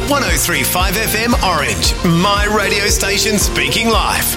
103.5 FM Orange, my radio station speaking live.